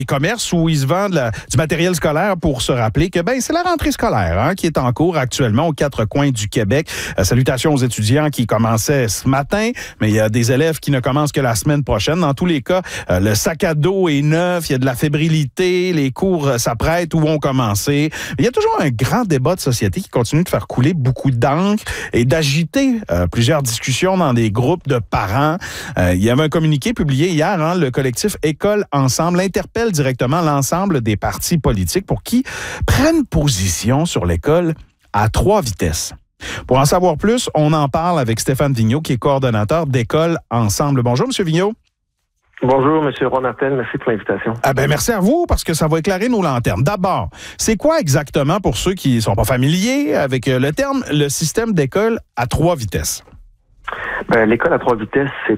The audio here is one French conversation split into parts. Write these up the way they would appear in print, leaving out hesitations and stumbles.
commerces où ils se vendent du matériel scolaire pour se rappeler que c'est la rentrée scolaire qui est en cours actuellement aux 4 coins du Québec. Salutations aux étudiants qui commençaient ce matin, mais il y a des élèves qui ne commencent que la semaine prochaine. Dans tous les cas, le sac à dos est neuf, il y a de la fébrilité, les cours s'apprêtent ou vont commencer. Il y a toujours un grand débat de société qui continue de faire couler beaucoup d'encre et d'agiter plusieurs discussions dans des groupes de parents. Il y avait un communiqué publié hier, le collectif École Ensemble interpelle directement l'ensemble des partis politiques pour qu'ils prennent position sur l'école à 3 vitesses. Pour en savoir plus, on en parle avec Stéphane Vigneault, qui est coordonnateur d'École Ensemble. Bonjour, M. Vigneault. Bonjour, M. Roy Martel. Merci pour l'invitation. Merci à vous, parce que ça va éclairer nos lanternes. D'abord, c'est quoi exactement, pour ceux qui ne sont pas familiers avec le terme, le système d'école à 3 vitesses? L'école à 3 vitesses, c'est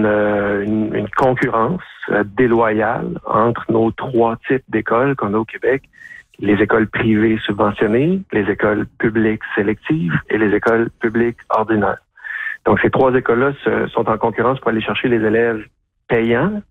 une concurrence déloyale entre nos 3 types d'écoles qu'on a au Québec. Les écoles privées subventionnées, les écoles publiques sélectives et les écoles publiques ordinaires. Donc, ces 3 écoles-là sont en concurrence pour aller chercher les élèves payants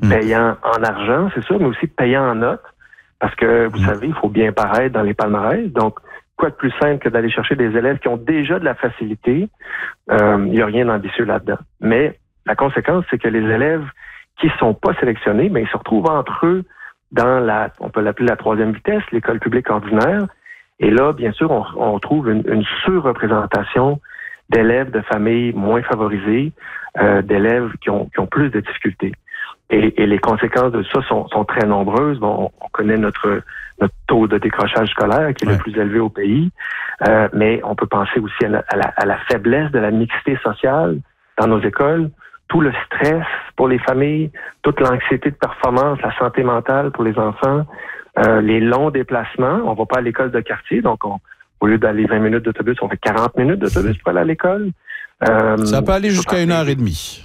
en argent, c'est sûr, mais aussi payants en notes, parce que, vous savez, il faut bien paraître dans les palmarès. Donc, quoi de plus simple que d'aller chercher des élèves qui ont déjà de la facilité? Il n'y a rien d'ambitieux là-dedans. Mais la conséquence, c'est que les élèves qui ne sont pas sélectionnés, ils se retrouvent entre eux dans on peut l'appeler la 3e vitesse, l'école publique ordinaire. Et là, bien sûr, on trouve une surreprésentation d'élèves de familles moins favorisées, d'élèves qui ont plus de difficultés. Et les conséquences de ça sont très nombreuses. Bon, on connaît notre taux de décrochage scolaire qui est le plus élevé au pays, mais on peut penser aussi à la faiblesse de la mixité sociale dans nos écoles, tout le stress pour les familles, toute l'anxiété de performance, la santé mentale pour les enfants, les longs déplacements. On va pas à l'école de quartier, donc au lieu d'aller 20 minutes d'autobus, on fait 40 minutes d'autobus pour aller à l'école. Ça peut aller jusqu'à 1h30.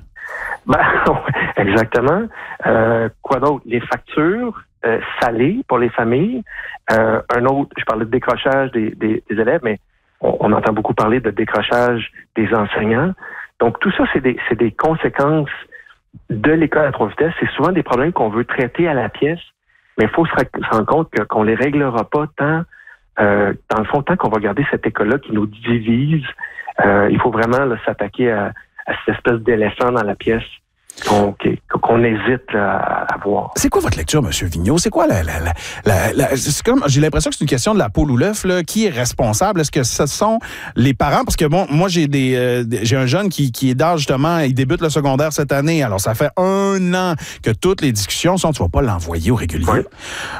Exactement. Quoi d'autre? Les factures salées pour les familles. Un autre, je parlais de décrochage des élèves, mais on entend beaucoup parler de décrochage des enseignants. Donc, tout ça, c'est des conséquences de l'école à 3 vitesses. C'est souvent des problèmes qu'on veut traiter à la pièce, mais il faut se rendre compte qu'on les réglera pas tant, dans le fond, tant qu'on va garder cette école-là qui nous divise. Il faut vraiment s'attaquer à cette espèce d'éléphant dans la pièce qu'on hésite à voir. C'est quoi votre lecture, M. Vigneault? C'est quoi c'est comme, j'ai l'impression que c'est une question de la poule ou l'œuf, qui est responsable? Est-ce que ce sont les parents? Parce que moi, j'ai un jeune qui est d'âge, justement, il débute le secondaire cette année. Alors, ça fait 1 an que toutes les discussions sont, tu vas pas l'envoyer au régulier. Oui.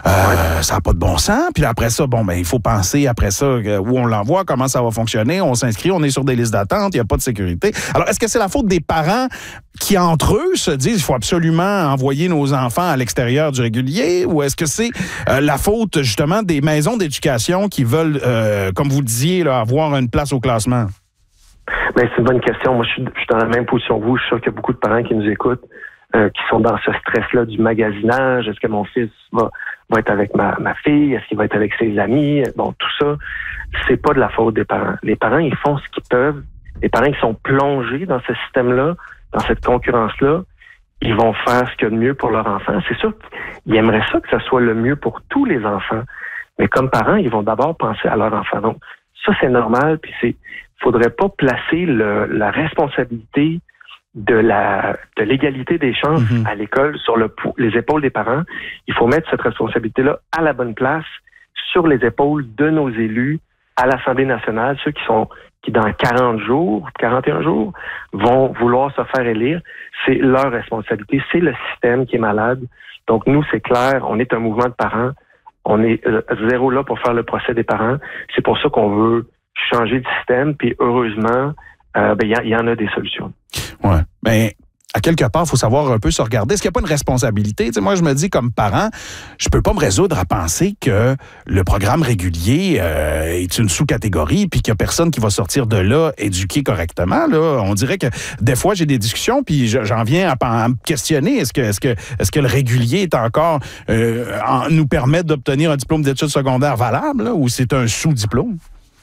Ça n'a pas de bon sens. Puis après ça, il faut penser après ça où on l'envoie, comment ça va fonctionner. On s'inscrit, on est sur des listes d'attente, il n'y a pas de sécurité. Alors, est-ce que c'est la faute des parents qui, entre eux, se disent qu'il faut absolument envoyer nos enfants à l'extérieur du régulier, ou est-ce que c'est la faute, justement, des maisons d'éducation qui veulent, comme vous le disiez, avoir une place au classement? C'est une bonne question. Moi, je suis dans la même position que vous. Je suis sûr qu'il y a beaucoup de parents qui nous écoutent, qui sont dans ce stress-là du magasinage. Est-ce que mon fils va être avec ma fille? Est-ce qu'il va être avec ses amis? Bon, tout ça, c'est pas de la faute des parents. Les parents, ils font ce qu'ils peuvent. Les parents qui sont plongés dans ce système-là, dans cette concurrence-là, ils vont faire ce qu'il y a de mieux pour leur enfant. C'est sûr qu'ils aimeraient ça que ça soit le mieux pour tous les enfants. Mais comme parents, ils vont d'abord penser à leur enfant. Donc, ça, c'est normal. Puis faudrait pas placer la responsabilité de l'égalité des chances à l'école sur les épaules des parents. Il faut mettre cette responsabilité-là à la bonne place, sur les épaules de nos élus à l'Assemblée nationale, ceux qui dans 41 jours, vont vouloir se faire élire. C'est leur responsabilité. C'est le système qui est malade. Donc, nous, c'est clair, on est un mouvement de parents. On est zéro là pour faire le procès des parents. C'est pour ça qu'on veut changer de système. Puis, heureusement, il y en a des solutions. Ouais. À quelque part, il faut savoir un peu se regarder. Est-ce qu'il n'y a pas une responsabilité? Moi, je me dis, comme parent, je peux pas me résoudre à penser que le programme régulier est une sous-catégorie puis qu'il n'y a personne qui va sortir de là éduqué correctement. Là. On dirait que des fois, j'ai des discussions puis j'en viens à me questionner. Est-ce que le régulier est encore nous permet d'obtenir un diplôme d'études secondaires valable là, ou c'est un sous-diplôme?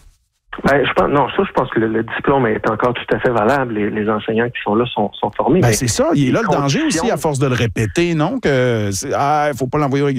Je pense que le diplôme est encore tout à fait valable. Les enseignants qui sont là sont formés. C'est ça. Il est là le danger aussi, à force de le répéter, non? Il ne faut pas l'envoyer au régulier.